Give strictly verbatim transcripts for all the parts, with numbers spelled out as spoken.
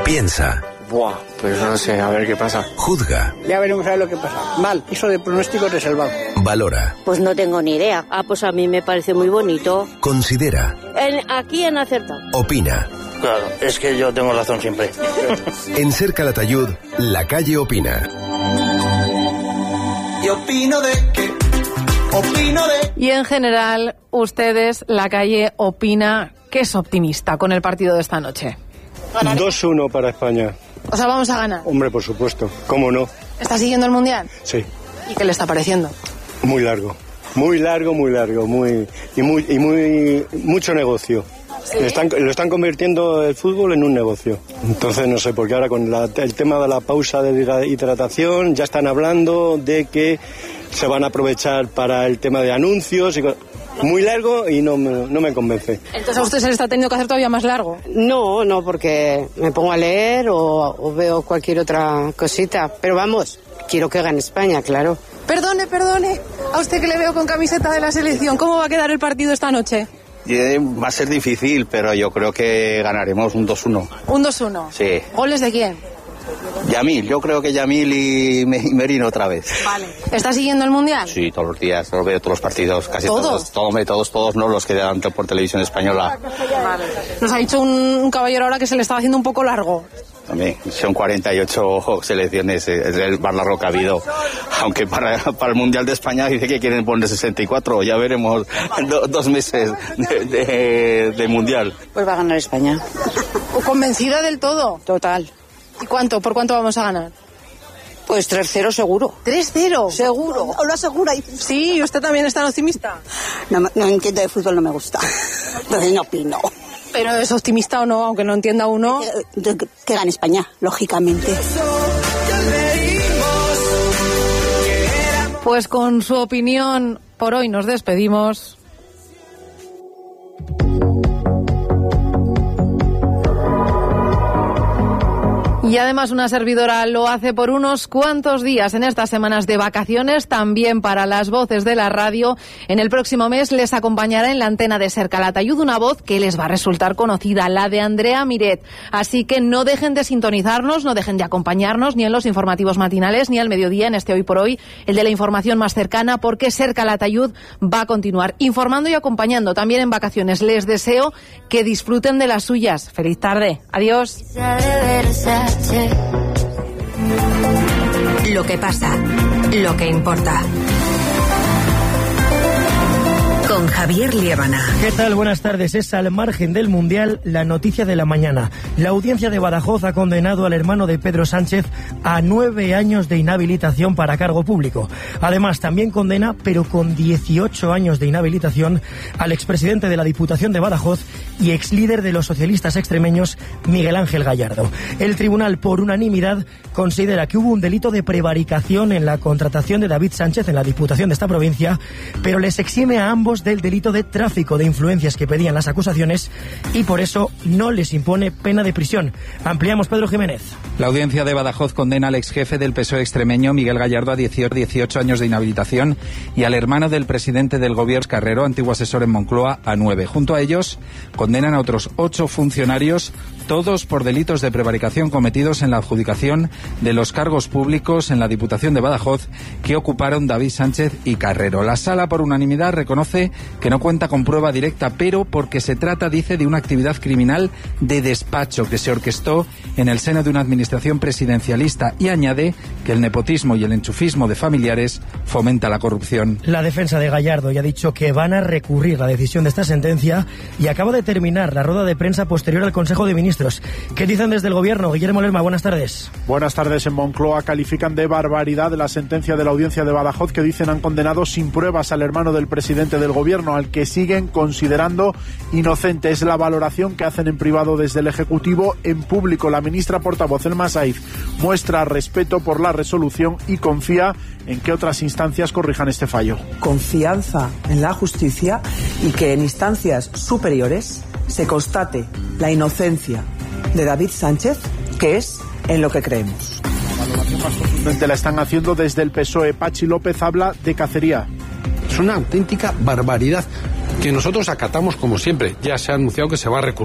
Piensa. Buah, pues no sé, a ver qué pasa. Juzga. Ya veremos a ver lo que pasa. Mal, eso de pronóstico reservado. Valora. Pues no tengo ni idea. Ah, pues a mí me parece muy bonito. Considera. En, aquí en acertado. Opina. Claro, es que yo tengo razón siempre. En Ser Calatayud, la calle opina. Y opino de que, opino de... Y en general, ustedes, la calle opina que es optimista con el partido de esta noche. dos uno para España. O sea, vamos a ganar. Hombre, por supuesto, ¿cómo no? ¿Está siguiendo el Mundial? Sí. ¿Y qué le está pareciendo? Muy largo, muy largo, muy largo, muy y muy y muy mucho negocio. ¿Sí? Están, lo están convirtiendo el fútbol en un negocio. Entonces no sé, porque ahora con la, el tema de la pausa de hidratación ya están hablando de que se van a aprovechar para el tema de anuncios y muy largo y no me, no me convence. Entonces a usted se le está teniendo que hacer todavía más largo. No, no, porque me pongo a leer o, o veo cualquier otra cosita. Pero vamos, quiero que gane España, claro. Perdone, perdone, a usted que le veo con camiseta de la selección, ¿cómo va a quedar el partido esta noche? Va a ser difícil, pero yo creo que ganaremos un dos uno. ¿Un dos uno? Sí. ¿Goles de quién? Yamil, yo creo que Yamil y Merino otra vez. Vale. ¿Está siguiendo el Mundial? Sí, todos los días, lo veo todos los partidos, casi ¿Todos? todos. Todos, todos, todos no los que dan por televisión española. Vale. Nos ha dicho un, un caballero ahora que se le estaba haciendo un poco largo. También, son cuarenta y ocho selecciones, es el más largo que ha habido. Aunque para, para el Mundial de España dice que quieren poner sesenta y cuatro, ya veremos do, dos meses de, de, de Mundial. Pues va a ganar España. ¿Convencida del todo? Total. ¿Y cuánto? ¿Por cuánto vamos a ganar? Pues tres cero seguro. ¿tres cero? Seguro. ¿O lo asegura? Sí, ¿usted también es tan optimista? No, no entiendo de fútbol, no me gusta. Entonces no opino. Pero es optimista o no, aunque no entienda uno. Que, que, que gane España, lógicamente. Pues con su opinión, por hoy nos despedimos. Y además una servidora lo hace por unos cuantos días en estas semanas de vacaciones, también para las voces de la radio. En el próximo mes les acompañará en la antena de Ser Calatayud una voz que les va a resultar conocida, la de Andrea Miret. Así que no dejen de sintonizarnos, no dejen de acompañarnos ni en los informativos matinales ni al mediodía en este Hoy por Hoy, el de la información más cercana, porque Ser Calatayud va a continuar informando y acompañando también en vacaciones. Les deseo que disfruten de las suyas. Feliz tarde. Adiós. Lo que pasa, lo que importa. Con Javier Liébana. ¿Qué tal? Buenas tardes. Es al margen del Mundial la noticia de la mañana. La audiencia de Badajoz ha condenado al hermano de Pedro Sánchez a nueve años de inhabilitación para cargo público. Además, también condena, pero con dieciocho años de inhabilitación, al expresidente de la Diputación de Badajoz y exlíder de los socialistas extremeños, Miguel Ángel Gallardo. El tribunal, por unanimidad, considera que hubo un delito de prevaricación en la contratación de David Sánchez en la Diputación de esta provincia, pero les exime a ambos del delito de tráfico de influencias que pedían las acusaciones y por eso no les impone pena de prisión. Ampliamos, Pedro Jiménez. La audiencia de Badajoz condena al exjefe del P S O E extremeño, Miguel Gallardo, a dieciocho años de inhabilitación y al hermano del presidente del Gobierno, Carrero, antiguo asesor en Moncloa, a nueve. Junto a ellos, condenan a otros ocho funcionarios, todos por delitos de prevaricación cometidos en la adjudicación de los cargos públicos en la Diputación de Badajoz que ocuparon David Sánchez y Carrero. La Sala, por unanimidad, reconoce que no cuenta con prueba directa, pero porque se trata, dice, de una actividad criminal de despacho que se orquestó en el seno de una administración presidencialista y añade que el nepotismo y el enchufismo de familiares fomenta la corrupción. La defensa de Gallardo ya ha dicho que van a recurrir la decisión de esta sentencia y acaba de terminar la rueda de prensa posterior al Consejo de Ministros. ¿Qué dicen desde el Gobierno? Guillermo Lerma, buenas tardes. Buenas tardes. En Moncloa califican de barbaridad la sentencia de la audiencia de Badajoz que dicen han condenado sin pruebas al hermano del presidente del Gobierno, al que siguen considerando inocente. Es la valoración que hacen en privado desde el Ejecutivo. En público, la ministra portavoz Elma Saiz muestra respeto por la resolución y confía en que otras instancias corrijan este fallo. Confianza en la justicia y que en instancias superiores se constate la inocencia de David Sánchez, que es en lo que creemos. La valoración más contundente la están haciendo desde el P S O E. Pachi López habla de cacería. Es una auténtica barbaridad que nosotros acatamos como siempre. Ya se ha anunciado que se va a recurrir.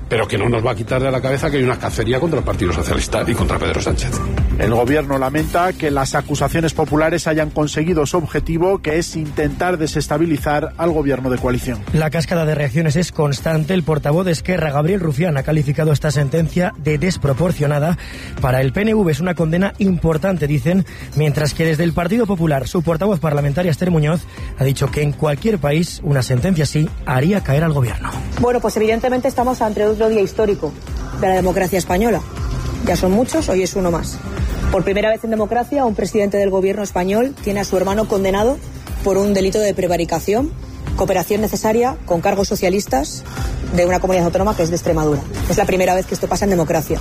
pero que no nos va a quitar de la cabeza que hay una cacería contra el Partido Socialista y contra Pedro Sánchez. El gobierno lamenta que las acusaciones populares hayan conseguido su objetivo, que es intentar desestabilizar al gobierno de coalición. La cascada de reacciones es constante. El portavoz de Esquerra, Gabriel Rufián, ha calificado esta sentencia de desproporcionada. Para el P N V es una condena importante, dicen, mientras que desde el Partido Popular, su portavoz parlamentaria, Esther Muñoz, ha dicho que en cualquier país una sentencia así haría caer al gobierno. Bueno, pues evidentemente estamos ante otro día histórico de la democracia española. Ya son muchos, hoy es uno más. Por primera vez en democracia, un presidente del gobierno español tiene a su hermano condenado por un delito de prevaricación, cooperación necesaria con cargos socialistas de una comunidad autónoma que es de Extremadura. Es la primera vez que esto pasa en democracia.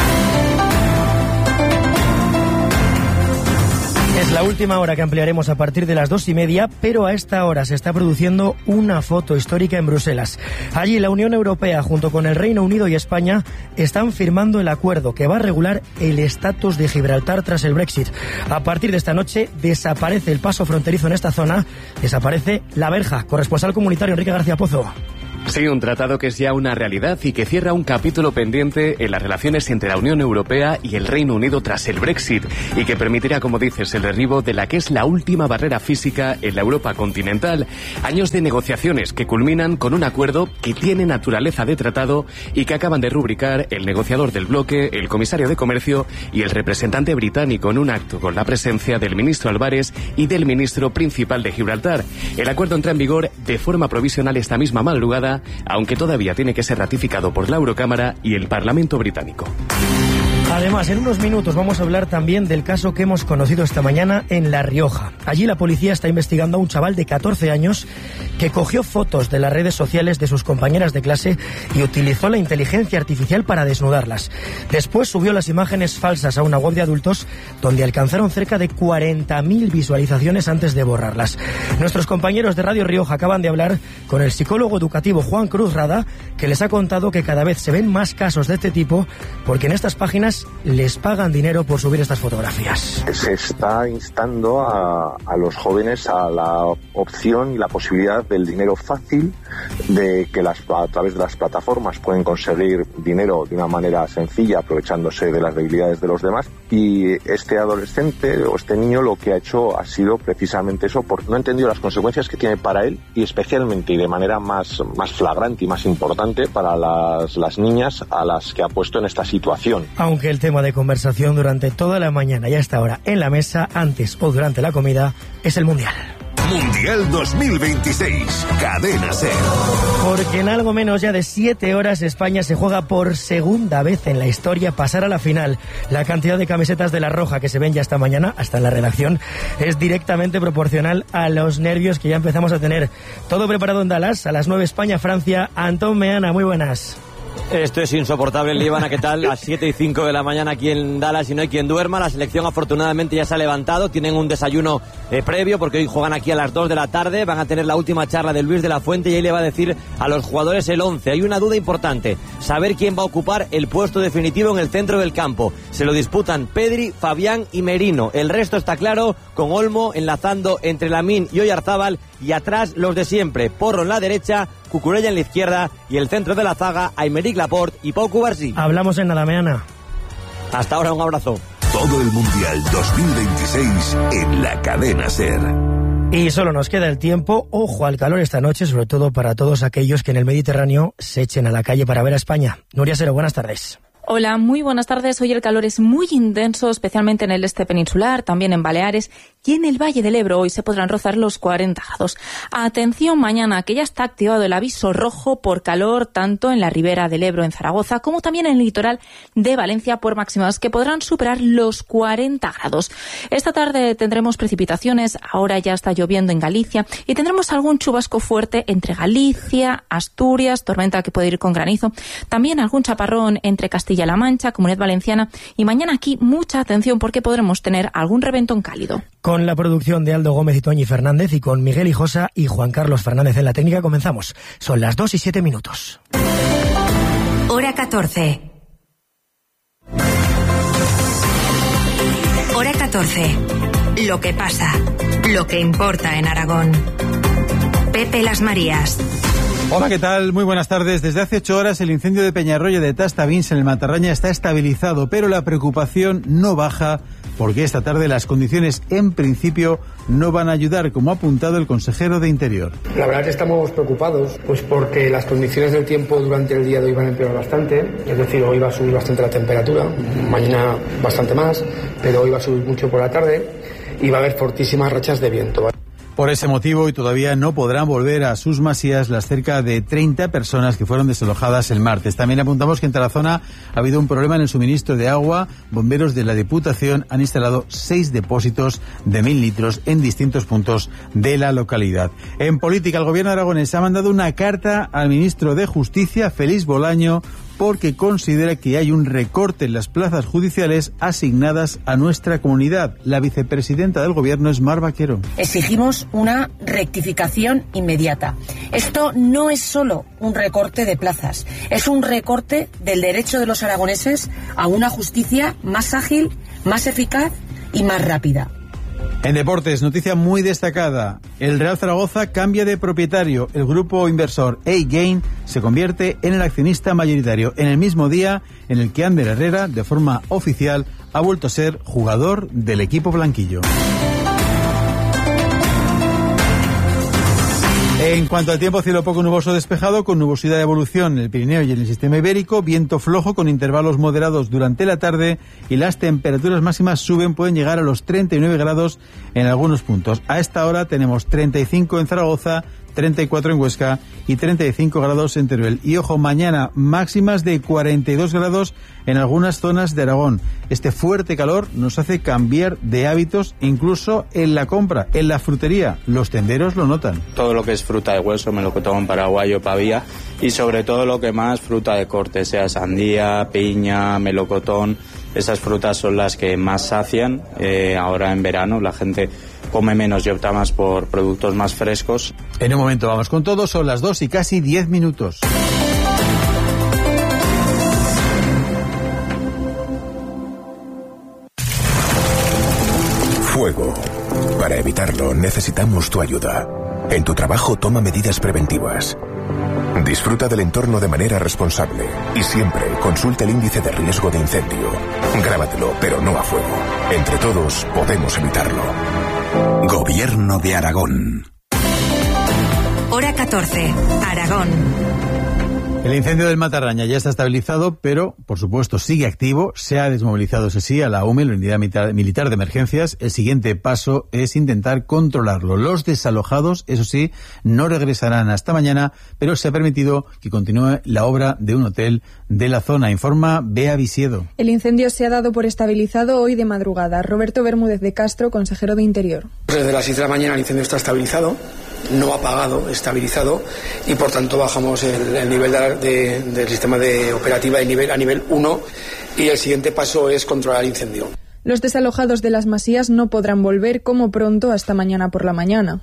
Es la última hora que ampliaremos a partir de las dos y media, pero a esta hora se está produciendo una foto histórica en Bruselas. Allí la Unión Europea, junto con el Reino Unido y España, están firmando el acuerdo que va a regular el estatus de Gibraltar tras el Brexit. A partir de esta noche desaparece el paso fronterizo en esta zona, desaparece la verja. Corresponsal comunitario Enrique García Pozo. Sí, un tratado que es ya una realidad y que cierra un capítulo pendiente en las relaciones entre la Unión Europea y el Reino Unido tras el Brexit y que permitirá, como dices, el derribo de la que es la última barrera física en la Europa continental. Años de negociaciones que culminan con un acuerdo que tiene naturaleza de tratado y que acaban de rubricar el negociador del bloque, el comisario de Comercio y el representante británico en un acto con la presencia del ministro Álvarez y del ministro principal de Gibraltar. El acuerdo entra en vigor de forma provisional esta misma madrugada, aunque todavía tiene que ser ratificado por la Eurocámara y el Parlamento británico. Además, en unos minutos vamos a hablar también del caso que hemos conocido esta mañana en La Rioja. Allí la policía está investigando a un chaval de catorce años que cogió fotos de las redes sociales de sus compañeras de clase y utilizó la inteligencia artificial para desnudarlas. Después subió las imágenes falsas a una web de adultos donde alcanzaron cerca de cuarenta mil visualizaciones antes de borrarlas. Nuestros compañeros de Radio Rioja acaban de hablar con el psicólogo educativo Juan Cruz Rada, que les ha contado que cada vez se ven más casos de este tipo porque en estas páginas les pagan dinero por subir estas fotografías. Se está instando a, a los jóvenes a la opción y la posibilidad del dinero fácil, de que las, a través de las plataformas pueden conseguir dinero de una manera sencilla aprovechándose de las debilidades de los demás, y este adolescente o este niño lo que ha hecho ha sido precisamente eso, porque no ha entendido las consecuencias que tiene para él y especialmente y de manera más, más flagrante y más importante para las, las niñas a las que ha puesto en esta situación. Aunque el tema de conversación durante toda la mañana y hasta ahora en la mesa, antes o durante la comida, es el Mundial. Mundial dos mil veintiséis, Cadena SER. Porque en algo menos ya de siete horas España se juega por segunda vez en la historia pasar a la final. La cantidad de camisetas de La Roja que se ven ya esta mañana, hasta en la redacción, es directamente proporcional a los nervios que ya empezamos a tener. Todo preparado en Dallas, a las nueve España-Francia. Antón Meana, muy buenas. Esto es insoportable, Líbana, ¿qué tal? Las siete y cinco de la mañana aquí en Dallas y no hay quien duerma. La selección afortunadamente ya se ha levantado, tienen un desayuno eh, previo porque hoy juegan aquí a las dos de la tarde, van a tener la última charla de Luis de la Fuente y ahí le va a decir a los jugadores el once. Hay una duda importante, saber quién va a ocupar el puesto definitivo en el centro del campo. Se lo disputan Pedri, Fabián y Merino. El resto está claro, con Olmo enlazando entre Lamine y Oyarzábal y atrás los de siempre, Porro en la derecha, Cucurella en la izquierda y el centro de la zaga, Aymeric Laporte y Pau Cubarsí. Hablamos en nada, Meana. Hasta ahora, un abrazo. Todo el Mundial dos mil veintiséis en la Cadena SER. Y solo nos queda el tiempo. Ojo al calor esta noche, sobre todo para todos aquellos que en el Mediterráneo se echen a la calle para ver a España. Nuria Sero, buenas tardes. Hola, muy buenas tardes. Hoy el calor es muy intenso, especialmente en el este peninsular, también en Baleares y en el Valle del Ebro. Hoy se podrán rozar los cuarenta grados. Atención mañana, que ya está activado el aviso rojo por calor, tanto en la ribera del Ebro en Zaragoza, como también en el litoral de Valencia, por máximas que podrán superar los cuarenta grados. Esta tarde tendremos precipitaciones, ahora ya está lloviendo en Galicia, y tendremos algún chubasco fuerte entre Galicia, Asturias, tormenta que puede ir con granizo, también algún chaparrón entre Castilla-La Mancha, Comunidad Valenciana, y mañana aquí mucha atención porque podremos tener algún reventón cálido. Con la producción de Aldo Gómez y Toñi Fernández y con Miguel Hijosa y Juan Carlos Fernández en la técnica comenzamos. Son las dos y siete minutos. Hora catorce. Hora catorce. Lo que pasa, lo que importa en Aragón. Pepe Las Marías. Hola, ¿qué tal? Muy buenas tardes. Desde hace ocho horas el incendio de Peñarroya de Tastavins en el Matarraña está estabilizado, pero la preocupación no baja porque esta tarde las condiciones en principio no van a ayudar, como ha apuntado el consejero de Interior. La verdad es que estamos preocupados, pues porque las condiciones del tiempo durante el día de hoy van a empeorar bastante, es decir, hoy va a subir bastante la temperatura, mañana bastante más, pero hoy va a subir mucho por la tarde y va a haber fortísimas rachas de viento. Por ese motivo, y todavía no podrán volver a sus masías las cerca de treinta personas que fueron desalojadas el martes. También apuntamos que en Tarazona ha habido un problema en el suministro de agua. Bomberos de la Diputación han instalado seis depósitos de mil litros en distintos puntos de la localidad. En política, el gobierno aragonés ha mandado una carta al ministro de Justicia, Félix Bolaño, porque considera que hay un recorte en las plazas judiciales asignadas a nuestra comunidad. La vicepresidenta del gobierno es Mar Vaquero. Exigimos una rectificación inmediata. Esto no es solo un recorte de plazas, es un recorte del derecho de los aragoneses a una justicia más ágil, más eficaz y más rápida. En deportes, noticia muy destacada. El Real Zaragoza cambia de propietario. El grupo inversor A-Gain se convierte en el accionista mayoritario en el mismo día en el que Ander Herrera, de forma oficial, ha vuelto a ser jugador del equipo blanquillo. En cuanto al tiempo, cielo poco nuboso despejado, con nubosidad de evolución en el Pirineo y en el sistema ibérico, viento flojo con intervalos moderados durante la tarde y las temperaturas máximas suben, pueden llegar a los treinta y nueve grados en algunos puntos. A esta hora tenemos treinta y cinco en Zaragoza, treinta y cuatro en Huesca y treinta y cinco grados en Teruel. Y ojo, mañana máximas de cuarenta y dos grados en algunas zonas de Aragón. Este fuerte calor nos hace cambiar de hábitos, incluso en la compra, en la frutería. Los tenderos lo notan. Todo lo que es fruta de hueso, melocotón, paraguayo, pavía, y sobre todo lo que más fruta de corte, sea sandía, piña, melocotón. Esas frutas son las que más sacian. Eh, ahora en verano la gente come menos y opta más por productos más frescos. En un momento vamos con todo, son las dos y casi diez minutos. Fuego. Para evitarlo necesitamos tu ayuda. En tu trabajo toma medidas preventivas. Disfruta del entorno de manera responsable y siempre consulta el índice de riesgo de incendio. Grábatelo, pero no a fuego. Entre todos podemos evitarlo. Gobierno de Aragón. Hora catorce, Aragón. El incendio del Matarraña ya está estabilizado, pero, por supuesto, sigue activo. Se ha desmovilizado, eso sí, a la U M E, la Unidad Militar de Emergencias. El siguiente paso es intentar controlarlo. Los desalojados, eso sí, no regresarán hasta mañana, pero se ha permitido que continúe la obra de un hotel de la zona. Informa Bea Visiedo. El incendio se ha dado por estabilizado hoy de madrugada. Roberto Bermúdez de Castro, consejero de Interior. Desde las seis de la mañana el incendio está estabilizado. No apagado, estabilizado, y por tanto bajamos el, el nivel de, de, del sistema de operativa de nivel, a nivel uno, y el siguiente paso es controlar el incendio. Los desalojados de las masías no podrán volver como pronto hasta mañana por la mañana.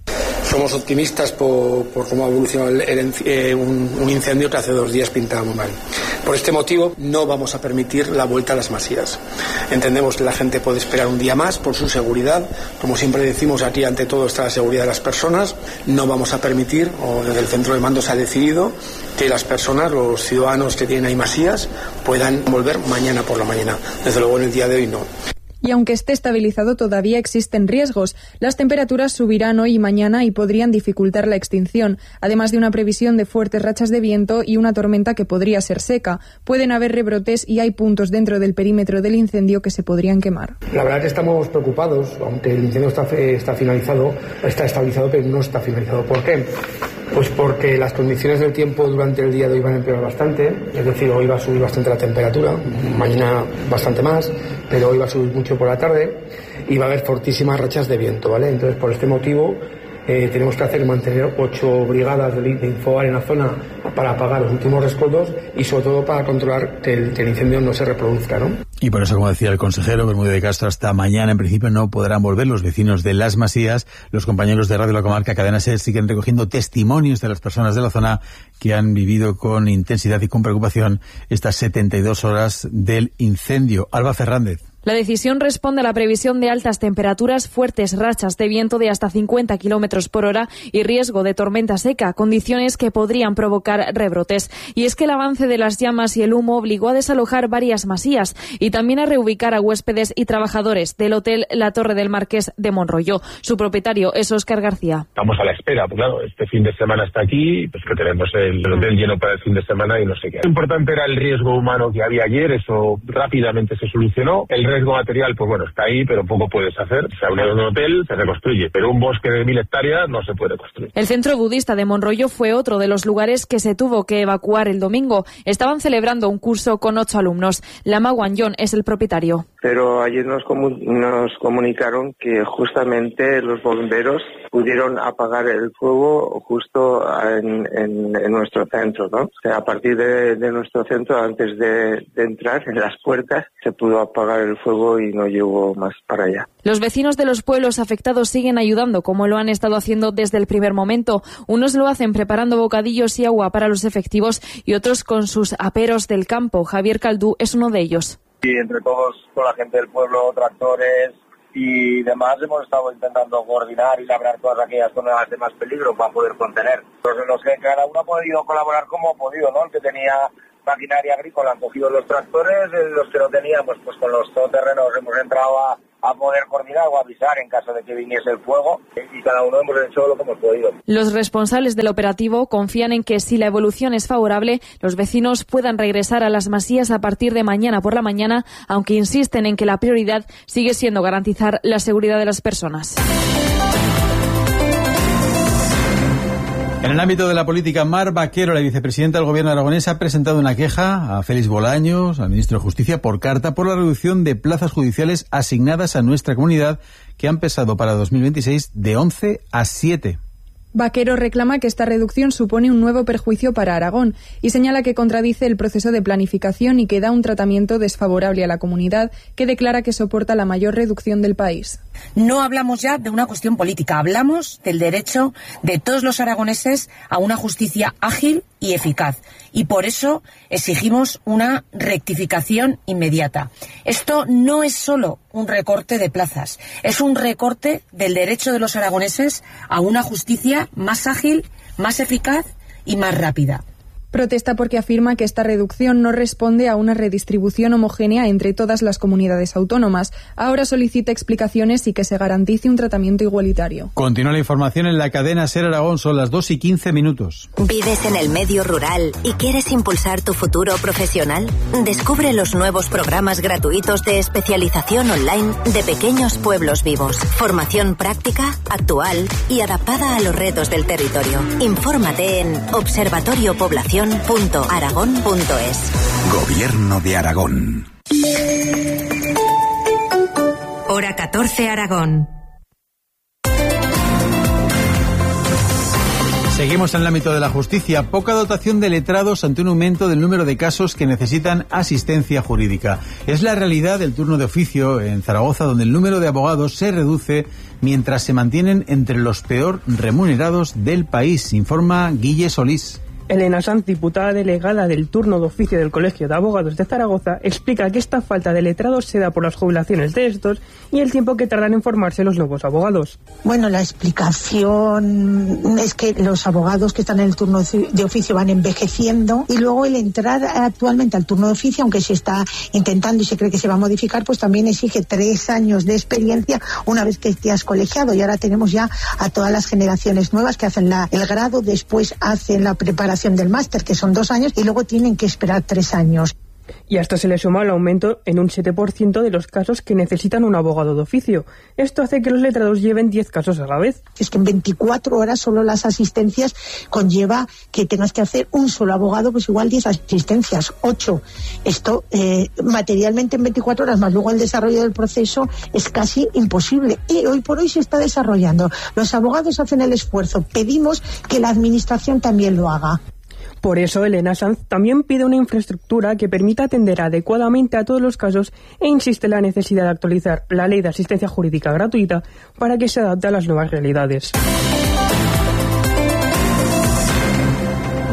Somos optimistas por, por cómo ha evolucionado el, el, eh, un, un incendio que hace dos días pintaba muy mal. Por este motivo no vamos a permitir la vuelta a las masías. Entendemos que la gente puede esperar un día más por su seguridad. Como siempre decimos, aquí ante todo está la seguridad de las personas. No vamos a permitir, o desde el centro de mando se ha decidido, que las personas, los ciudadanos que tienen ahí masías, puedan volver mañana por la mañana. Desde luego en el día de hoy no. Y aunque esté estabilizado, todavía existen riesgos. Las temperaturas subirán hoy y mañana y podrían dificultar la extinción, además de una previsión de fuertes rachas de viento y una tormenta que podría ser seca. Pueden haber rebrotes y hay puntos dentro del perímetro del incendio que se podrían quemar. La verdad es que estamos preocupados, aunque el incendio está, está finalizado, está estabilizado, pero no está finalizado. ¿Por qué? Pues porque las condiciones del tiempo durante el día de hoy van a empeorar bastante, es decir, hoy va a subir bastante la temperatura, mañana bastante más, pero hoy va a subir mucho por la tarde y va a haber fortísimas rachas de viento, ¿vale? Entonces, por este motivo, eh, tenemos que hacer mantener ocho brigadas de, de Infobar en la zona para apagar los últimos rescoldos y sobre todo para controlar que el, que el incendio no se reproduzca, ¿no? Y por eso, como decía el consejero Bermúdez de Castro, hasta mañana en principio no podrán volver los vecinos de Las Masías. Los compañeros de Radio La Comarca Cadena SER siguen recogiendo testimonios de las personas de la zona que han vivido con intensidad y con preocupación estas setenta y dos horas del incendio. Alba Fernández. La decisión responde a la previsión de altas temperaturas, fuertes rachas de viento de hasta cincuenta kilómetros por hora y riesgo de tormenta seca, condiciones que podrían provocar rebrotes. Y es que el avance de las llamas y el humo obligó a desalojar varias masías y también a reubicar a huéspedes y trabajadores del hotel La Torre del Marqués de Monroyo. Su propietario es Óscar García. Estamos a la espera, pues claro, este fin de semana está aquí, pues que tenemos el hotel lleno para el fin de semana y no sé qué. Lo importante era el riesgo humano que había ayer, eso rápidamente se solucionó. El riesgo material, pues bueno, está ahí, pero poco puedes hacer. Se abre un hotel, se reconstruye, pero un bosque de mil hectáreas no se puede construir. El centro budista de Monroyo fue otro de los lugares que se tuvo que evacuar el domingo. Estaban celebrando un curso con ocho alumnos. Lama Wanyon es el propietario. Pero ayer nos, comu- nos comunicaron que justamente los bomberos pudieron apagar el fuego justo en, en, en nuestro centro, ¿no? O sea, a partir de, de nuestro centro, antes de, de entrar en las puertas, se pudo apagar el fuego y no llegó más para allá. Los vecinos de los pueblos afectados siguen ayudando, como lo han estado haciendo desde el primer momento. Unos lo hacen preparando bocadillos y agua para los efectivos y otros con sus aperos del campo. Javier Caldú es uno de ellos. Y entre todos, con la gente del pueblo, tractores y demás, hemos estado intentando coordinar y labrar todas aquellas zonas de más peligro para poder contener. Los, los que cada uno ha podido colaborar como ha podido, ¿no? El que tenía maquinaria agrícola han cogido los tractores, los que no teníamos, pues con los todoterrenos hemos entrado a, a poder coordinar o avisar en caso de que viniese el fuego, y cada uno hemos hecho lo que hemos podido. Los responsables del operativo confían en que si la evolución es favorable, los vecinos puedan regresar a las masías a partir de mañana por la mañana, aunque insisten en que la prioridad sigue siendo garantizar la seguridad de las personas. En el ámbito de la política, Mar Vaquero, la vicepresidenta del Gobierno aragonés, ha presentado una queja a Félix Bolaños, al ministro de Justicia, por carta, por la reducción de plazas judiciales asignadas a nuestra comunidad, que han pasado para dos mil veintiséis de once a siete. Vaquero reclama que esta reducción supone un nuevo perjuicio para Aragón y señala que contradice el proceso de planificación y que da un tratamiento desfavorable a la comunidad, que declara que soporta la mayor reducción del país. No hablamos ya de una cuestión política, hablamos del derecho de todos los aragoneses a una justicia ágil y eficaz. Y por eso exigimos una rectificación inmediata. Esto no es solo un recorte de plazas, es un recorte del derecho de los aragoneses a una justicia más ágil, más eficaz y más rápida. Protesta porque afirma que esta reducción no responde a una redistribución homogénea entre todas las comunidades autónomas. Ahora solicita explicaciones y que se garantice un tratamiento igualitario. Continúa la información en la cadena SER Aragón, son las dos y quince minutos. ¿Vives en el medio rural y quieres impulsar tu futuro profesional? Descubre los nuevos programas gratuitos de especialización online de Pequeños Pueblos Vivos. Formación práctica, actual y adaptada a los retos del territorio. Infórmate en observatorio población punto aragón punto es. Gobierno de Aragón. Hora catorce Aragón. Seguimos en el ámbito de la justicia. Poca dotación de letrados ante un aumento del número de casos que necesitan asistencia jurídica. Es la realidad del turno de oficio en Zaragoza, donde el número de abogados se reduce mientras se mantienen entre los peor remunerados del país, informa Guille Solís. Elena Sanz, diputada delegada del turno de oficio del Colegio de Abogados de Zaragoza, explica que esta falta de letrados se da por las jubilaciones de estos y el tiempo que tardan en formarse los nuevos abogados. Bueno, la explicación es que los abogados que están en el turno de oficio van envejeciendo y luego el entrar actualmente al turno de oficio, aunque se está intentando y se cree que se va a modificar, pues también exige tres años de experiencia una vez que te has colegiado, y ahora tenemos ya a todas las generaciones nuevas que hacen la, el grado, después hacen la preparación del máster, que son dos años, y luego tienen que esperar tres años. Y a esto se le suma el aumento en un siete por ciento de los casos que necesitan un abogado de oficio. Esto hace que los letrados lleven diez casos a la vez. Es que en veinticuatro horas solo las asistencias conlleva que tengas que hacer un solo abogado, pues igual diez asistencias, ocho. Esto eh, materialmente en veinticuatro horas, más luego el desarrollo del proceso, es casi imposible. Y hoy por hoy se está desarrollando. Los abogados hacen el esfuerzo. Pedimos que la administración también lo haga. Por eso, Elena Sanz también pide una infraestructura que permita atender adecuadamente a todos los casos e insiste en la necesidad de actualizar la Ley de Asistencia Jurídica Gratuita para que se adapte a las nuevas realidades.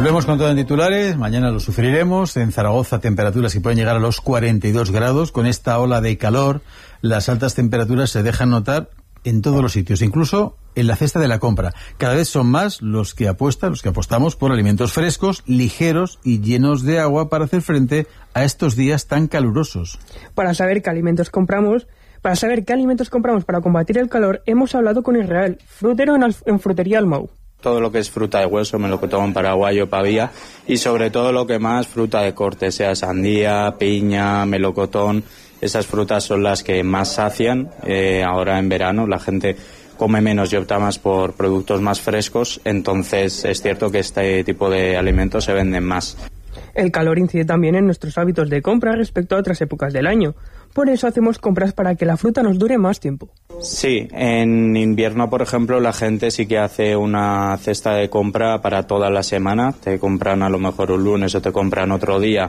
Volvemos con todo en titulares, mañana lo sufriremos. En Zaragoza temperaturas que pueden llegar a los cuarenta y dos grados. Con esta ola de calor, las altas temperaturas se dejan notar en todos los sitios, incluso en la cesta de la compra. Cada vez son más los que apuestan, los que apostamos por alimentos frescos, ligeros y llenos de agua para hacer frente a estos días tan calurosos. Para saber qué alimentos compramos, para saber qué alimentos compramos para combatir el calor, hemos hablado con Israel, frutero en, Al- en Frutería Almau. Todo lo que es fruta de hueso, melocotón, paraguayo, pavía, y sobre todo lo que más, fruta de corte, sea sandía, piña, melocotón. Esas frutas son las que más sacian. Eh, ahora en verano la gente come menos y opta más por productos más frescos, entonces es cierto que este tipo de alimentos se venden más. El calor incide también en nuestros hábitos de compra respecto a otras épocas del año. Por eso hacemos compras para que la fruta nos dure más tiempo. Sí, en invierno, por ejemplo, la gente sí que hace una cesta de compra para toda la semana. Te compran a lo mejor un lunes o te compran otro día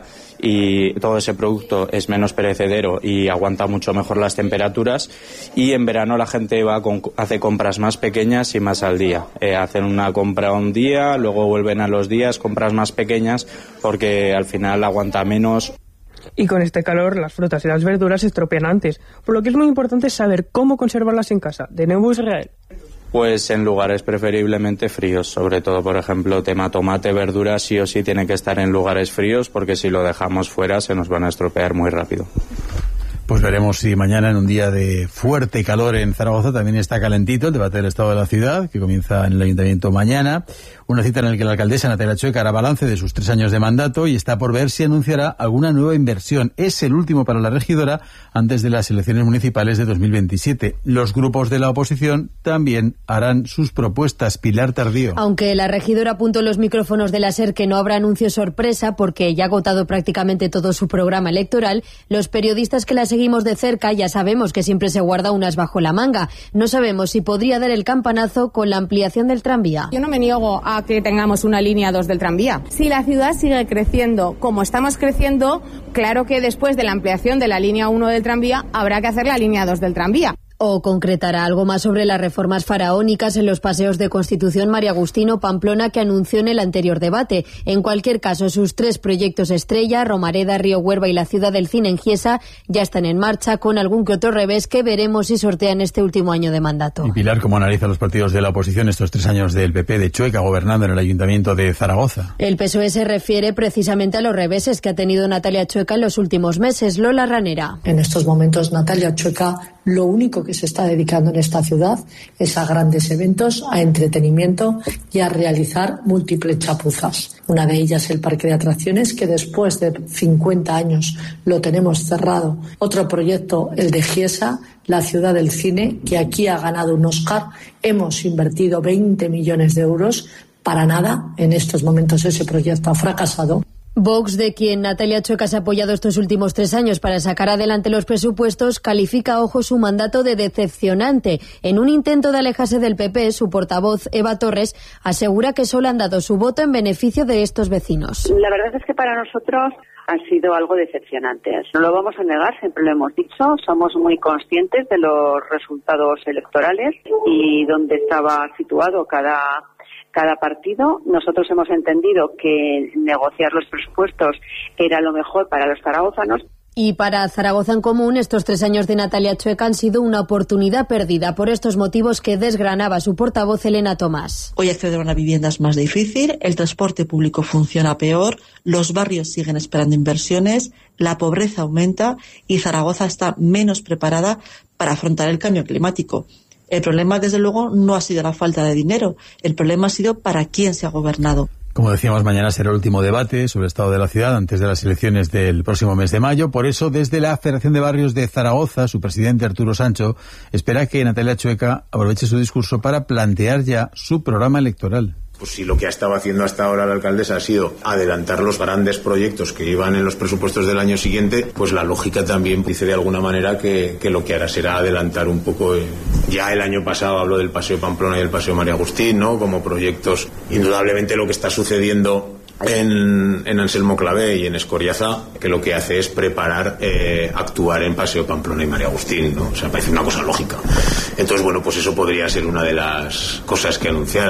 y todo ese producto es menos perecedero y aguanta mucho mejor las temperaturas. Y en verano la gente va con, hace compras más pequeñas y más al día. Eh, hacen una compra un día, luego vuelven a los días, compras más pequeñas porque al final aguanta menos. Y con este calor, las frutas y las verduras se estropean antes, por lo que es muy importante saber cómo conservarlas en casa. De nuevo, Israel. Pues en lugares preferiblemente fríos, sobre todo, por ejemplo, tema tomate, verduras, sí o sí tiene que estar en lugares fríos, porque si lo dejamos fuera se nos van a estropear muy rápido. Pues veremos si mañana, en un día de fuerte calor en Zaragoza, también está calentito el debate del estado de la ciudad, que comienza en el Ayuntamiento mañana. Una cita en la que la alcaldesa Natalia Chueca hará balance de sus tres años de mandato y está por ver si anunciará alguna nueva inversión. Es el último para la regidora antes de las elecciones municipales de dos mil veintisiete. Los grupos de la oposición también harán sus propuestas. Pilar Tardío. Aunque la regidora apuntó en los micrófonos de la SER que no habrá anuncio sorpresa porque ya ha agotado prácticamente todo su programa electoral, los periodistas que la seguimos de cerca ya sabemos que siempre se guarda unas bajo la manga. No sabemos si podría dar el campanazo con la ampliación del tranvía. Yo no me niego a que tengamos una línea dos del tranvía. Si la ciudad sigue creciendo como estamos creciendo, claro que después de la ampliación de la línea uno del tranvía habrá que hacer la línea dos del tranvía. O concretará algo más sobre las reformas faraónicas en los paseos de Constitución María Agustino Pamplona que anunció en el anterior debate. En cualquier caso, sus tres proyectos estrella, Romareda, Río Huerva y la Ciudad del Cine en Giesa, ya están en marcha, con algún que otro revés que veremos si sortean este último año de mandato. Y Pilar, ¿cómo analiza los partidos de la oposición estos tres años del P P de Chueca gobernando en el Ayuntamiento de Zaragoza? El P S O E se refiere precisamente a los reveses que ha tenido Natalia Chueca en los últimos meses. Lola Ranera. En estos momentos, Natalia Chueca lo único que se está dedicando en esta ciudad es a grandes eventos, a entretenimiento y a realizar múltiples chapuzas. Una de ellas el parque de atracciones, que después de cincuenta años lo tenemos cerrado. Otro proyecto, el de Giesa, la Ciudad del Cine, que aquí ha ganado un Oscar. Hemos invertido veinte millones de euros. Para nada, en estos momentos ese proyecto ha fracasado. Vox, de quien Natalia Chueca se ha apoyado estos últimos tres años para sacar adelante los presupuestos, califica, ojo, su mandato de decepcionante. En un intento de alejarse del P P, su portavoz, Eva Torres, asegura que solo han dado su voto en beneficio de estos vecinos. La verdad es que para nosotros ha sido algo decepcionante. No lo vamos a negar, siempre lo hemos dicho. Somos muy conscientes de los resultados electorales y dónde estaba situado cada... cada partido. Nosotros hemos entendido que negociar los presupuestos era lo mejor para los zaragozanos. Y para Zaragoza en Común, estos tres años de Natalia Chueca han sido una oportunidad perdida por estos motivos que desgranaba su portavoz Elena Tomás. Hoy acceder a una vivienda es más difícil, el transporte público funciona peor, los barrios siguen esperando inversiones, la pobreza aumenta y Zaragoza está menos preparada para afrontar el cambio climático. El problema, desde luego, no ha sido la falta de dinero. El problema ha sido para quién se ha gobernado. Como decíamos, mañana será el último debate sobre el estado de la ciudad antes de las elecciones del próximo mes de mayo. Por eso, desde la Federación de Barrios de Zaragoza, su presidente Arturo Sancho espera que Natalia Chueca aproveche su discurso para plantear ya su programa electoral. Pues si lo que ha estado haciendo hasta ahora la alcaldesa ha sido adelantar los grandes proyectos que iban en los presupuestos del año siguiente, pues la lógica también dice de alguna manera que, que lo que hará será adelantar un poco. Eh, ya el año pasado habló del Paseo Pamplona y del Paseo María Agustín, ¿no? Como proyectos. Indudablemente lo que está sucediendo en, en Anselmo Clavé y en Escoriaza, que lo que hace es preparar eh, actuar en Paseo Pamplona y María Agustín, ¿no? O sea, parece una cosa lógica. Entonces, bueno, pues eso podría ser una de las cosas que anunciaran.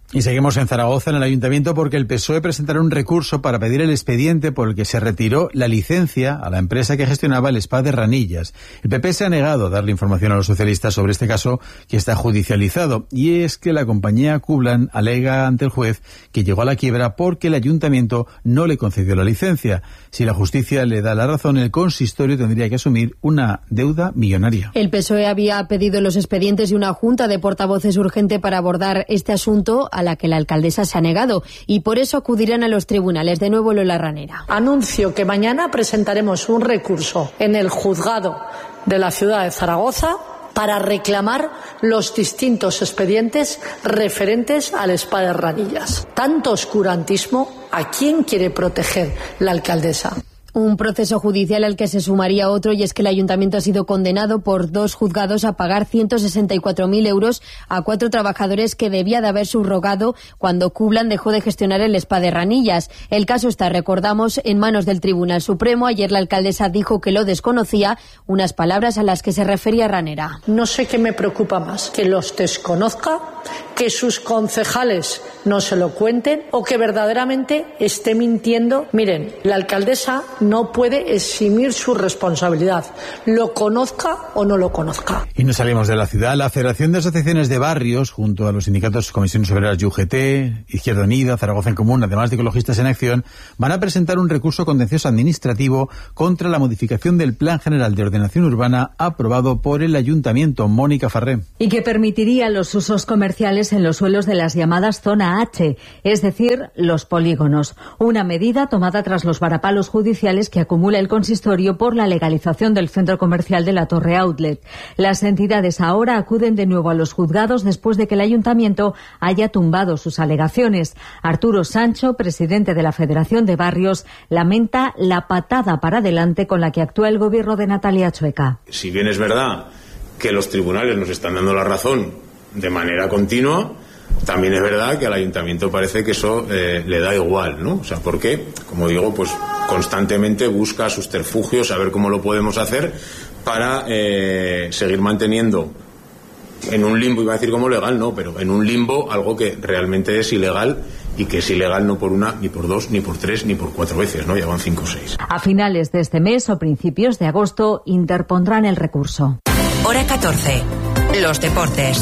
Y seguimos en Zaragoza, en el Ayuntamiento, porque el P S O E presentará un recurso para pedir el expediente por el que se retiró la licencia a la empresa que gestionaba el spa de Ranillas. El P P se ha negado a darle información a los socialistas sobre este caso, que está judicializado. Y es que la compañía Cublan alega ante el juez que llegó a la quiebra porque el Ayuntamiento no le concedió la licencia. Si la justicia le da la razón, el consistorio tendría que asumir una deuda millonaria. El P S O E había pedido los expedientes y una junta de portavoces urgente para abordar este asunto, a la que la alcaldesa se ha negado, y por eso acudirán a los tribunales. De nuevo, Lola Ranera. Anuncio que mañana presentaremos un recurso en el juzgado de la ciudad de Zaragoza para reclamar los distintos expedientes referentes al spa de Ranillas. Tanto oscurantismo, ¿a quién quiere proteger la alcaldesa? Un proceso judicial al que se sumaría otro, y es que el ayuntamiento ha sido condenado por dos juzgados a pagar ciento sesenta y cuatro mil euros a cuatro trabajadores que debía de haber subrogado cuando Cublan dejó de gestionar el spa de Ranillas. El caso está, recordamos, en manos del Tribunal Supremo. Ayer la alcaldesa dijo que lo desconocía, unas palabras a las que se refería Ranera. No sé qué me preocupa más, que los desconozca, que sus concejales no se lo cuenten o que verdaderamente esté mintiendo. Miren, la alcaldesa no puede eximir su responsabilidad, lo conozca o no lo conozca. Y no salimos de la ciudad. La Federación de Asociaciones de Barrios, junto a los sindicatos Comisiones Obreras y U G T, Izquierda Unida, Zaragoza en Común, además de Ecologistas en Acción, van a presentar un recurso contencioso administrativo contra la modificación del Plan General de Ordenación Urbana aprobado por el Ayuntamiento. Mónica Farré. Y que permitiría los usos comerciales en los suelos de las llamadas zona H, es decir, los polígonos. Una medida tomada tras los varapalos judiciales que acumula el consistorio por la legalización del centro comercial de la Torre Outlet. Las entidades ahora acuden de nuevo a los juzgados después de que el ayuntamiento haya tumbado sus alegaciones. Arturo Sancho, presidente de la Federación de Barrios, lamenta la patada para adelante con la que actúa el gobierno de Natalia Chueca. Si bien es verdad que los tribunales nos están dando la razón de manera continua, también es verdad que al ayuntamiento parece que eso eh, le da igual, ¿no? O sea, porque, como digo, pues constantemente busca subterfugios, a ver cómo lo podemos hacer para eh, seguir manteniendo en un limbo, iba a decir como legal, no, pero en un limbo algo que realmente es ilegal, y que es ilegal no por una, ni por dos, ni por tres, ni por cuatro veces, ¿no? Ya van cinco o seis. A finales de este mes o principios de agosto interpondrán el recurso. Hora catorce. Los deportes.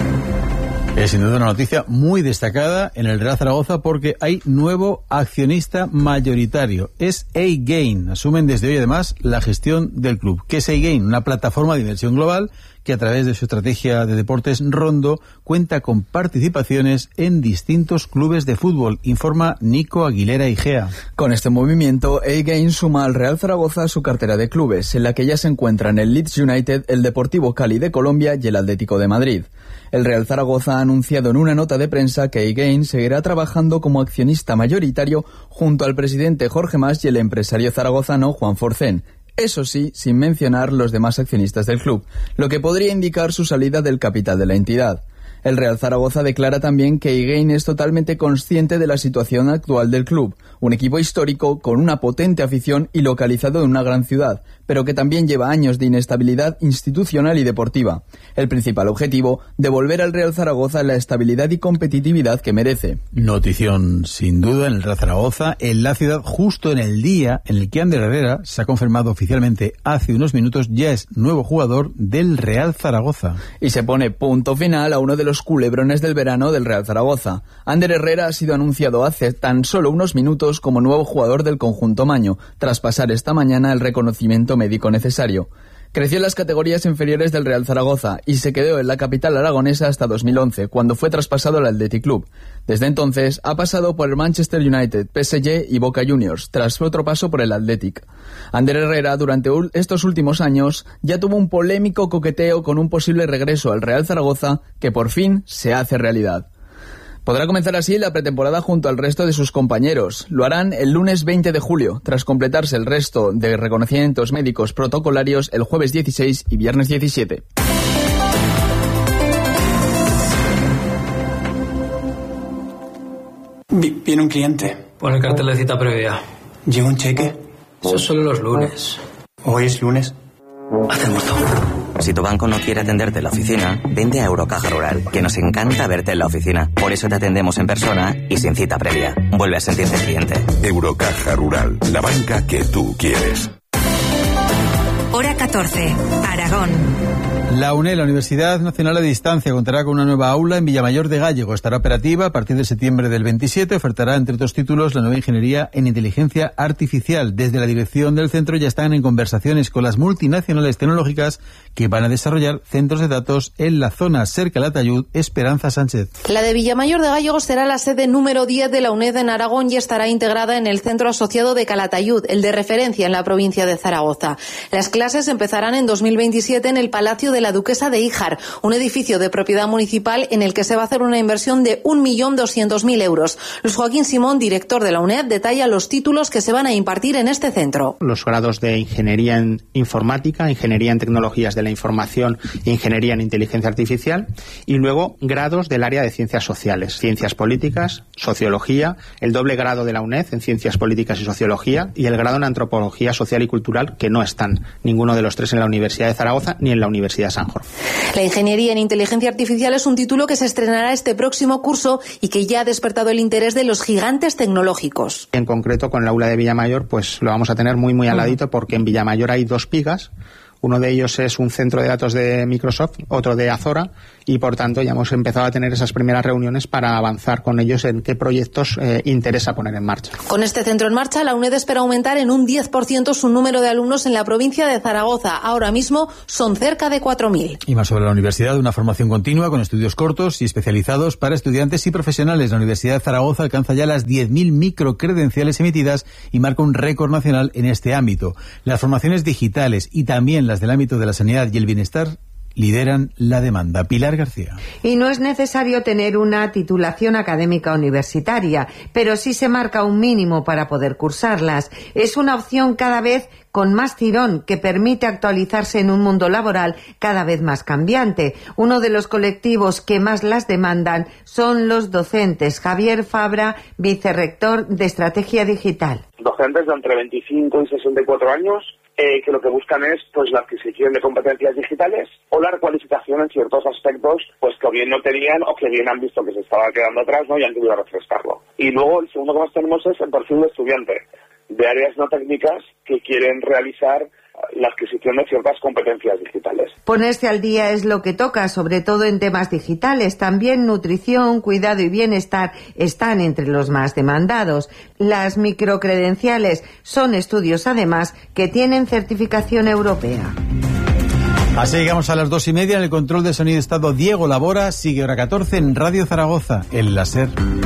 Es sin duda una noticia muy destacada en el Real Zaragoza porque hay nuevo accionista mayoritario. Es A-Gain. Asumen desde hoy además la gestión del club. ¿Qué es A-Gain? Una plataforma de inversión global que a través de su estrategia de deportes Rondo cuenta con participaciones en distintos clubes de fútbol, informa Nico Aguilera Igea. Con este movimiento, A-Gain suma al Real Zaragoza su cartera de clubes, en la que ya se encuentran el Leeds United, el Deportivo Cali de Colombia y el Atlético de Madrid. El Real Zaragoza ha anunciado en una nota de prensa que A-Gain seguirá trabajando como accionista mayoritario junto al presidente Jorge Mas y el empresario zaragozano Juan Forcén. Eso sí, sin mencionar los demás accionistas del club, lo que podría indicar su salida del capital de la entidad. El Real Zaragoza declara también que A-Gain es totalmente consciente de la situación actual del club, un equipo histórico con una potente afición y localizado en una gran ciudad, pero que también lleva años de inestabilidad institucional y deportiva. El principal objetivo, devolver al Real Zaragoza la estabilidad y competitividad que merece. Notición sin duda en el Real Zaragoza, en la ciudad, justo en el día en el que Ander Herrera se ha confirmado oficialmente hace unos minutos, ya es nuevo jugador del Real Zaragoza. Y se pone punto final a uno de los los culebrones del verano del Real Zaragoza. Ander Herrera ha sido anunciado hace tan solo unos minutos como nuevo jugador del conjunto maño, tras pasar esta mañana el reconocimiento médico necesario. Creció en las categorías inferiores del Real Zaragoza y se quedó en la capital aragonesa hasta dos mil once, cuando fue traspasado al Athletic Club. Desde entonces ha pasado por el Manchester United, P S G y Boca Juniors, tras otro paso por el Athletic. Ander Herrera durante estos últimos años ya tuvo un polémico coqueteo con un posible regreso al Real Zaragoza que por fin se hace realidad. Podrá comenzar así la pretemporada junto al resto de sus compañeros. Lo harán el lunes veinte de julio, tras completarse el resto de reconocimientos médicos protocolarios el jueves dieciséis y viernes diecisiete. Viene un cliente. Pon el cartel de cita previa. ¿Lleva un cheque? Eso es solo los lunes. ¿Hoy es lunes? Haz el muerto. Si tu banco no quiere atenderte en la oficina, vende a Eurocaja Rural, que nos encanta verte en la oficina. Por eso te atendemos en persona y sin cita previa. Vuelve a sentirte cliente. Eurocaja Rural, la banca que tú quieres. Hora catorce, Aragón. La UNED, la Universidad Nacional a Distancia, contará con una nueva aula en Villamayor de Gállego. Estará operativa a partir de septiembre del veintisiete. Ofertará, entre otros títulos, la nueva ingeniería en inteligencia artificial. Desde la dirección del centro ya están en conversaciones con las multinacionales tecnológicas que van a desarrollar centros de datos en la zona cerca de Latayud. Esperanza Sánchez. La de Villamayor de Gállego será la sede número diez de la UNED en Aragón y estará integrada en el centro asociado de Calatayud, el de referencia en la provincia de Zaragoza. Las clases empezarán en dos mil veintisiete en el Palacio de la Duquesa de Híjar, un edificio de propiedad municipal en el que se va a hacer una inversión de un millón doscientos mil euros. Luis Joaquín Simón, director de la UNED, detalla los títulos que se van a impartir en este centro. Los grados de Ingeniería en Informática, Ingeniería en Tecnologías de la Información e Ingeniería en Inteligencia Artificial, y luego grados del área de Ciencias Sociales, Ciencias Políticas, Sociología, el doble grado de la UNED en Ciencias Políticas y Sociología y el grado en Antropología Social y Cultural, que no están ninguno de los tres en la Universidad de Zaragoza ni en la Universidad de San Jorge. La ingeniería en inteligencia artificial es un título que se estrenará este próximo curso y que ya ha despertado el interés de los gigantes tecnológicos. En concreto, con el aula de Villamayor, pues lo vamos a tener muy muy al ladito, porque en Villamayor hay dos pigas. Uno de ellos es un centro de datos de Microsoft, otro de Azora, y por tanto ya hemos empezado a tener esas primeras reuniones para avanzar con ellos en qué proyectos eh, interesa poner en marcha. Con este centro en marcha, la UNED espera aumentar en un diez por ciento su número de alumnos en la provincia de Zaragoza. Ahora mismo son cerca de cuatro mil. Y más sobre la universidad, una formación continua con estudios cortos y especializados para estudiantes y profesionales. La Universidad de Zaragoza alcanza ya las diez mil microcredenciales emitidas y marca un récord nacional en este ámbito. Las formaciones digitales y también las del ámbito de la sanidad y el bienestar lideran la demanda. Pilar García. Y no es necesario tener una titulación académica universitaria, pero sí se marca un mínimo para poder cursarlas. Es una opción cada vez con más tirón que permite actualizarse en un mundo laboral cada vez más cambiante. Uno de los colectivos que más las demandan son los docentes. Javier Fabra, vicerrector de Estrategia Digital. Docentes de entre veinticinco y sesenta y cuatro años eh, que lo que buscan es pues la adquisición de competencias digitales o la recualificación en ciertos aspectos pues que o bien no tenían o que bien han visto que se estaba quedando atrás, ¿no? Y han querido refrescarlo. Y luego el segundo que más tenemos es el perfil de estudiante de áreas no técnicas que quieren realizar la adquisición de ciertas competencias digitales. Ponerse al día es lo que toca, sobre todo en temas digitales. También nutrición, cuidado y bienestar están entre los más demandados. Las microcredenciales son estudios, además, que tienen certificación europea. Así llegamos a las dos y media. En el control de sonido estado Diego Labora. Sigue hora catorce en Radio Zaragoza, el láser.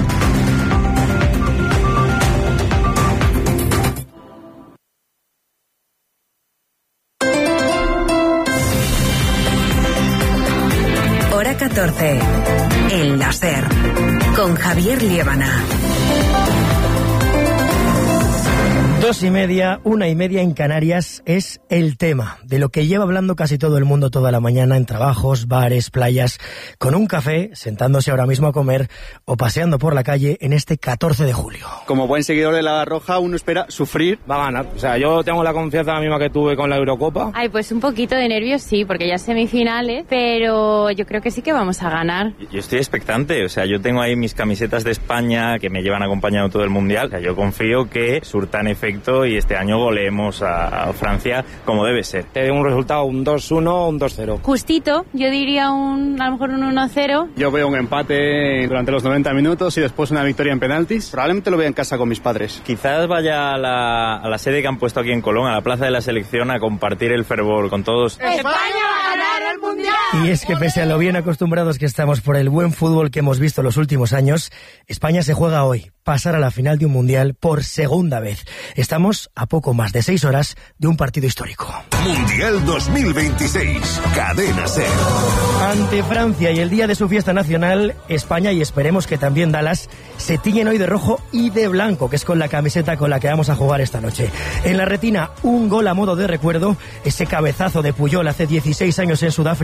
catorce. El láser. Con Javier Liébana. Dos y media, una y media en Canarias es el tema de lo que lleva hablando casi todo el mundo toda la mañana en trabajos, bares, playas, con un café, sentándose ahora mismo a comer o paseando por la calle en este catorce de julio. Como buen seguidor de la Roja, uno espera sufrir. Va a ganar. O sea, yo tengo la confianza misma que tuve con la Eurocopa. Ay, pues un poquito de nervios sí, porque ya es semifinales, pero yo creo que sí que vamos a ganar. Yo estoy expectante, o sea, yo tengo ahí mis camisetas de España que me llevan acompañado todo el Mundial. O sea, yo confío que surtan efecto y este año goleemos a, a Francia como debe ser. Te doy un resultado, un dos uno, un dos cero. Justito, yo diría un, a lo mejor un uno cero. Yo veo un empate durante los noventa minutos y después una victoria en penaltis. Probablemente lo vea en casa con mis padres. Quizás vaya a la, a la sede que han puesto aquí en Colón, a la Plaza de la Selección, a compartir el fervor con todos. ¡España va a ganar el Mundial! Y es que pese a lo bien acostumbrados que estamos por el buen fútbol que hemos visto los últimos años, España se juega hoy pasar a la final de un Mundial por segunda vez. Estamos a poco más de seis horas de un partido histórico. Mundial dos mil veintiséis, Cadena SER. Ante Francia y el día de su fiesta nacional, España y esperemos que también Dallas se tiñen hoy de rojo y de blanco, que es con la camiseta con la que vamos a jugar esta noche. En la retina, un gol a modo de recuerdo, ese cabezazo de Puyol hace dieciséis años en Sudáfrica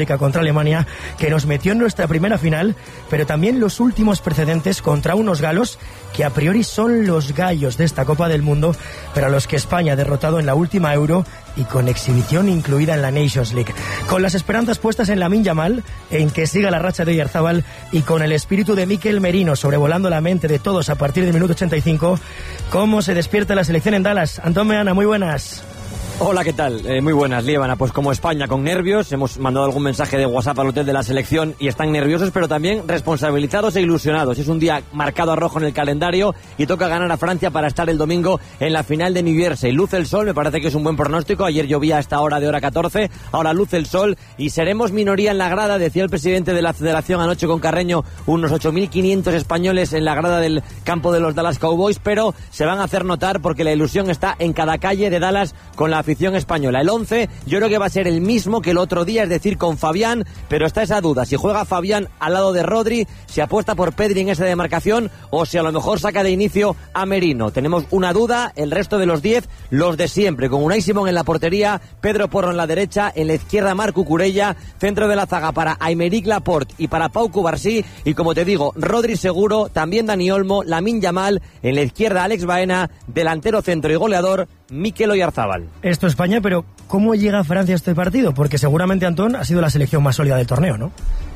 histórica contra Alemania que nos metió en nuestra primera final, pero también los últimos precedentes contra unos galos que a priori son los gallos de esta Copa del Mundo, pero a los que España ha derrotado en la última Euro y con exhibición incluida en la Nations League. Con las esperanzas puestas en Lamine Yamal, en que siga la racha de Oyarzabal y con el espíritu de Mikel Merino sobrevolando la mente de todos a partir del minuto ochenta y cinco, ¿cómo se despierta la selección en Dallas? Antón Meana, muy buenas. Hola, ¿qué tal? Eh, muy buenas, Liébana. Pues como España, con nervios, hemos mandado algún mensaje de WhatsApp al hotel de la selección y están nerviosos, pero también responsabilizados e ilusionados. Es un día marcado a rojo en el calendario y toca ganar a Francia para estar el domingo en la final de New Jersey. Luce el sol, me parece que es un buen pronóstico. Ayer llovía a esta hora de hora catorce, ahora luce el sol y seremos minoría en la grada, decía el presidente de la Federación anoche con Carreño, unos ocho mil quinientos españoles en la grada del campo de los Dallas Cowboys, pero se van a hacer notar porque la ilusión está en cada calle de Dallas con la afición española. El once yo creo que va a ser el mismo que el otro día, es decir, con Fabián, pero está esa duda, si juega Fabián al lado de Rodri, si apuesta por Pedri en esa demarcación o si a lo mejor saca de inicio a Merino. Tenemos una duda, el resto de los diez, los de siempre, con Unai Simón en la portería, Pedro Porro en la derecha, en la izquierda Marc Cucurella, centro de la zaga para Aymeric Laporte y para Pau Cubarsí, y como te digo, Rodri seguro, también Dani Olmo, Lamine Yamal, en la izquierda Alex Baena, delantero centro y goleador Mikel Oyarzabal. Esto es España, pero ¿cómo llega Francia a este partido? Porque seguramente, Antón, ha sido la selección más sólida del torneo, ¿no?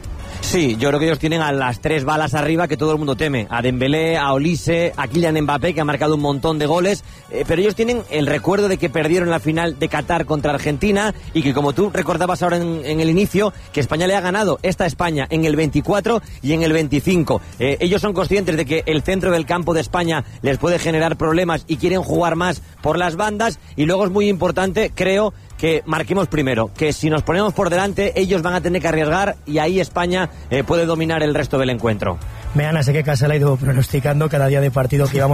Sí, yo creo que ellos tienen a las tres balas arriba que todo el mundo teme. A Dembélé, a Olise, a Kylian Mbappé, que ha marcado un montón de goles. Eh, pero ellos tienen el recuerdo de que perdieron la final de Qatar contra Argentina y que, como tú recordabas ahora en, en el inicio, que España le ha ganado esta España en el veinticuatro y en el veinticinco. Eh, ellos son conscientes de que el centro del campo de España les puede generar problemas y quieren jugar más por las bandas. Y luego es muy importante, creo, que marquemos primero, que si nos ponemos por delante ellos van a tener que arriesgar y ahí España eh, puede dominar el resto del encuentro. Meana, sé que Casal ha ido pronosticando cada día de partido que íbamos